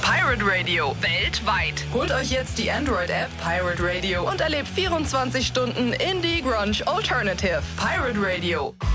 Pirate Radio, weltweit. Holt euch jetzt die Android-App Pirate Radio und erlebt 24 Stunden Indie Grunge Alternative. Pirate Radio.